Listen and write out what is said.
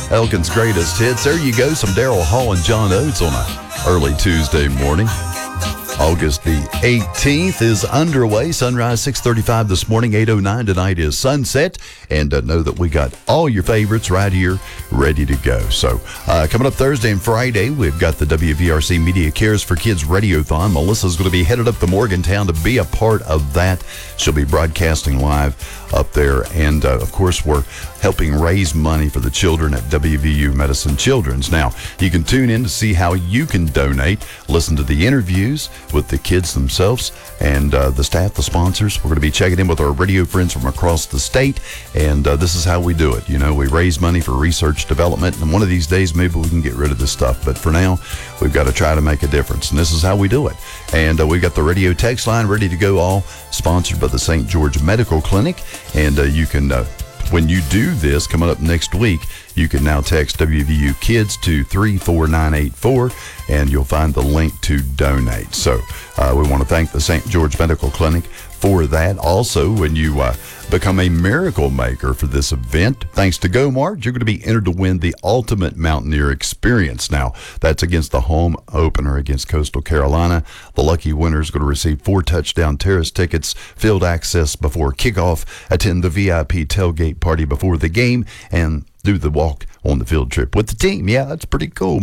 Elkin's greatest hits. There you go, some Daryl Hall and John Oates on a early Tuesday morning. August the 18th is underway. Sunrise 6:35 this morning, 8:09 tonight is sunset. And know that we got all your favorites right here ready to go. So coming up Thursday and Friday, we've got the WVRC Media Cares for Kids Radiothon. Melissa's going to be headed up to Morgantown to be a part of that. She'll be broadcasting live up there. And, of course, we're helping raise money for the children at WVU Medicine Children's. Now, you can tune in to see how you can donate, listen to the interviews with the kids themselves and the staff, the sponsors. We're going to be checking in with our radio friends from across the state, and this is how we do it. You know, we raise money for research development, and one of these days maybe we can get rid of this stuff. But for now, we've got to try to make a difference, and this is how we do it. And we've got the radio text line ready to go, all sponsored by the St. George Medical Clinic. And you can, when you do this, coming up next week, you can now text WVU Kids to 34984, and you'll find the link to donate. So we want to thank the St. George Medical Clinic for that. Also, when you become a miracle maker for this event, thanks to GoMart, you're going to be entered to win the Ultimate Mountaineer Experience. Now, that's against the home opener against Coastal Carolina. The lucky winner is going to receive 4 touchdown terrace tickets, field access before kickoff, attend the VIP tailgate party before the game, and do the walk on the field trip with the team. Yeah, that's pretty cool.